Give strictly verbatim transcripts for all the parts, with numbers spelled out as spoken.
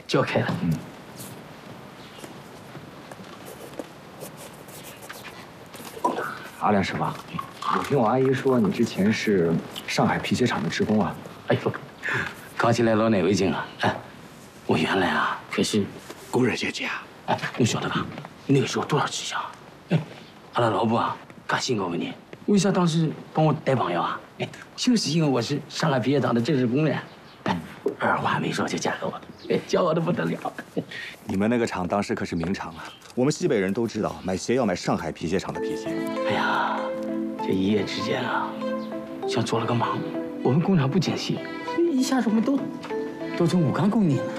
就要开了。嗯。 阿亮师傅，我听我阿姨说你之前是上海皮鞋厂的职工啊。 哎呦，搞起来老难为情啊！哎，我原来啊可是工人阶级啊。哎，你晓得吧？那个时候多少吃香？哎，阿拉老婆啊，嘎兴高个你，为啥当时帮我带朋友啊？哎，就是因为我是上海皮鞋厂的正式工人。哎，二话没说就嫁给我，哎，骄傲的不得了。 你们那个厂当时可是名厂啊，我们西北人都知道，买鞋要买上海皮鞋厂的皮鞋。 哎呀，这一夜之间啊，像做了个梦。我们工厂不景气，一下子我们都都成武钢工人了。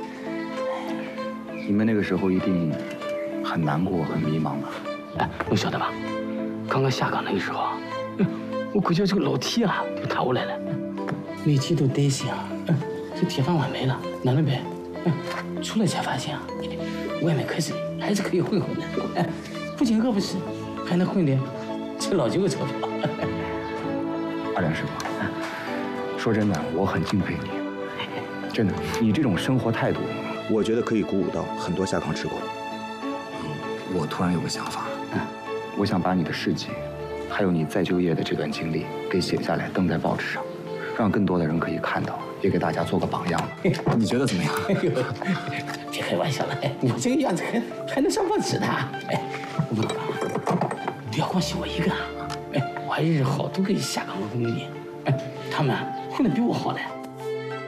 你们那个时候一定很难过、很迷茫吧？ 哎，你晓得吧？刚刚下岗那个时候啊，我估计这个楼梯啊都塌下来了，每天都担心啊，这铁饭碗没了，哪能办？出来才发现啊，外面可是还是可以混混的，哎，不仅饿不死，还能混点吃老酒的钞票。 阿亮师傅，说真的，我很敬佩你，真的，你这种生活态度， 我觉得可以鼓舞到很多下岗职工。 我突然有个想法，我想把你的事迹，还有你再就业的这段经历给写下来，登在报纸上，让更多的人可以看到，也给大家做个榜样。你觉得怎么样？ 哎呦，别开玩笑了，哎，我这个样子还还能上报纸的？哎，我跟你讲，不要光写我一个啊，哎，我还认识好多个下岗的工人，哎，他们混得比我好嘞。